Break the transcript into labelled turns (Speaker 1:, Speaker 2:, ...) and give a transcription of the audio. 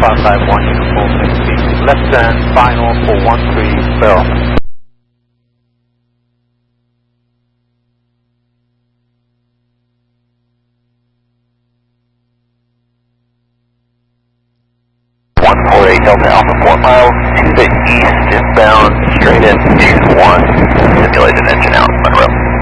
Speaker 1: 551 uniform 6 feet. Left turn, final for 13 barrel.
Speaker 2: Delta Alpha 4 miles to the east, inbound, straight in, 2-1, simulated engine out, Monroe.